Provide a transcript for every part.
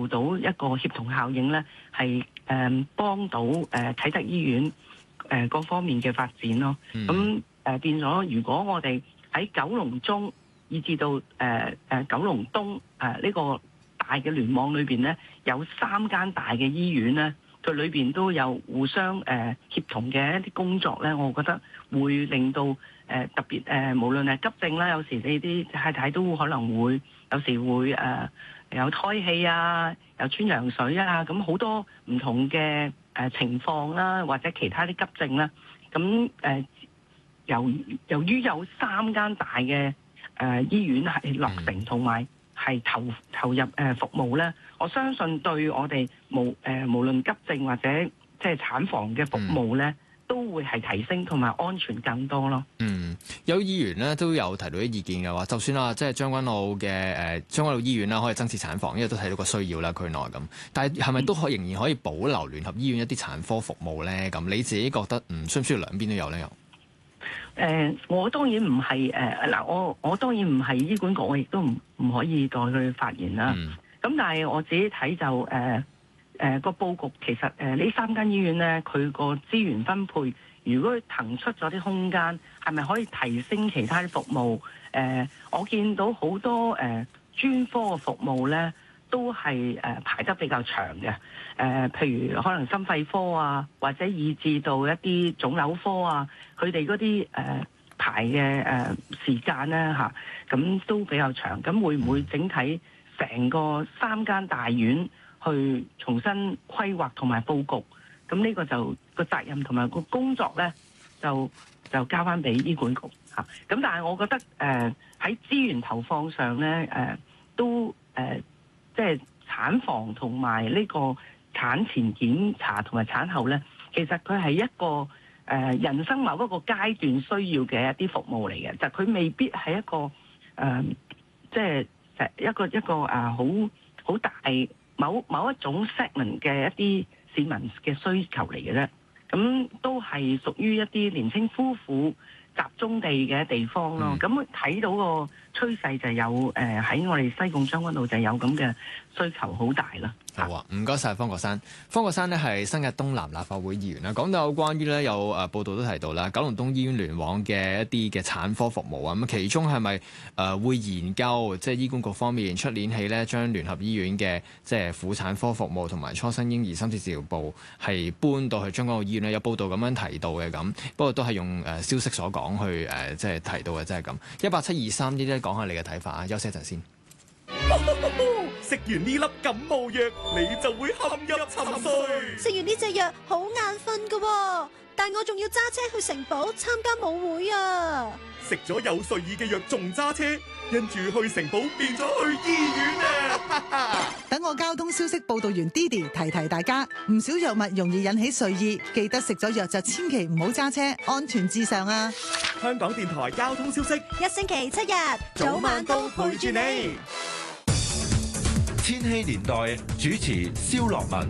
做到一個協同效應咧，係幫到啟德醫院各方面嘅發展咯。咁變咗，如果我哋喺九龍中以至到九龍東呢個大嘅聯網裏邊咧，有3間大嘅醫院咧，佢裏邊都有互相協同嘅一啲工作咧，我覺得會令到特別無論係急症啦，有時你啲太太都可能會有時會有胎氣啊，有穿羊水啊，咁好多唔同嘅情況啦，或者其他啲急症啦，咁由於有3間大嘅醫院係落成同埋係投入服務咧，我相信對我哋無論急症或者即係產房嘅服務咧，都會係提升同埋安全更多咯。 有議員咧都有提到啲意見嘅話，就算啦，即係將軍澳嘅將軍澳醫院啦，可以增設產房，因為都睇到個需要啦，區內咁。但係係咪都仍然可以保留聯合醫院一啲產科服務咧？咁你自己覺得需唔需要兩邊都有咧？ 我當然唔係我當然唔係醫管局，我亦都唔可以代佢發言啦。咁但係我自己睇就個佈局其實呢3間醫院咧，佢個資源分配，如果佢騰出咗啲空間，係咪可以提升其他啲服務？我見到好多專科嘅服務咧，都係排得比較長嘅。譬如可能心肺科啊，或者以至到一啲腫瘤科啊，佢哋嗰啲排嘅時間咧咁都比較長。咁會唔會整體成個3間大院去重新規劃同埋佈局？咁呢個就個責任同埋個工作咧，就交翻俾醫管局咁但係我覺得喺資源投放上咧，都即係產房同埋呢個產前檢查同埋產後咧，其實佢係一個人生某一個階段需要嘅一啲服務嚟嘅，就佢未必係一個即係一個好大某一種 segment 嘅一啲市民嘅需求嚟嘅啫。咁都係屬於一啲年輕夫婦集中地嘅地方咯。咁睇到個趨勢就有喺我哋西貢將軍澳就有咁嘅需求好大啦。 好啊，唔該晒方國珊。方國珊呢係新界東南立法會議員啦。講到有關於咧有報道都提到啦，九龍東醫院聯網嘅一啲嘅產科服務啊，咁其中係咪會研究即係醫管局方面出年起咧將聯合醫院嘅即係婦產科服務同埋初生嬰兒深切治療部係搬到去將軍澳醫院咧？有報道咁樣提到嘅咁，不過都係用消息所講去即係提到嘅，即係咁。18723呢啲講下你嘅睇法啊，休息一陣先。 食完呢粒感冒藥，你就會陷入沉睡。 食完呢隻藥好眼瞓㗎，但我仲要揸車去城堡參加舞會啊！ 食咗有睡意嘅藥仲揸車，因住去城堡變咗去醫院啊！ 等我交通消息報道員 Didi 提提大家，唔少藥物容易引起睡意，記得食咗藥就千祈唔好揸車，安全至上啊！ 香港電台交通消息， 一星期7日，早晚都陪住你。 千禧年代主持蕭樂文。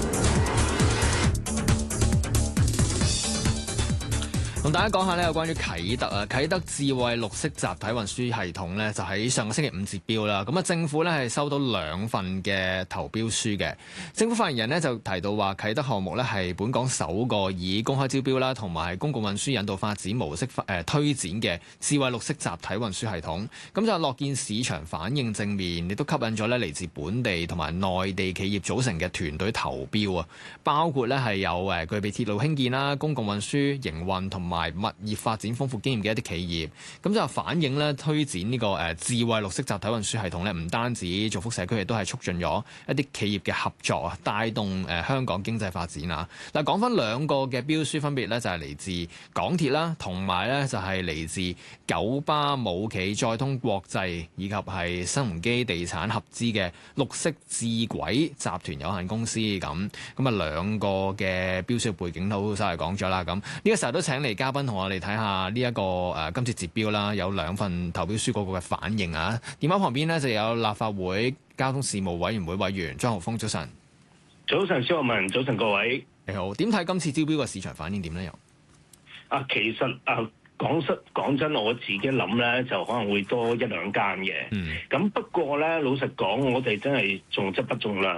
同大家講下咧，有關於啟德啊，啟德智慧綠色集體運輸系統咧，就喺上個星期5截標啦。咁啊，政府咧係收到2份嘅投標書嘅。政府發言人咧就提到話，啟德項目咧係本港首個以公開招標啦，同埋公共運輸引導發展模式推展嘅智慧綠色集體運輸系統。咁就樂見市場反應正面，亦都吸引咗咧嚟自本地同埋內地企業組成嘅團隊投標啊。包括咧係有具備鐵路興建啦、公共運輸營運同埋物業發展豐富經驗嘅一啲企業，咁就反映咧推展呢個智慧綠色集體運輸系統咧，唔單止造福社區，亦都係促進咗一啲企業嘅合作啊，帶動香港經濟發展啊。嗱，講翻2個嘅標書，分別咧就係嚟自港鐵啦，同埋咧就係嚟自九巴母企載通國際以及係新鴻基地產合資嘅綠色智軌集團有限公司咁啊，2個嘅標書嘅背景都稍為講咗啦。咁呢個時候都請嚟嘉賓同我哋睇下呢一個今次截標啦，有2份投標書嗰個嘅反應啊。電話旁邊呢就有立法會交通事務委員會委員張豪鋒，早晨。 早晨，蕭樂文，早晨各位。 你好，點睇今次招標嘅市場反應點呢？又其實講真，我自己諗咧，就可能會多1-2間嘅。咁不過咧，老實講，我哋真係重質不重量。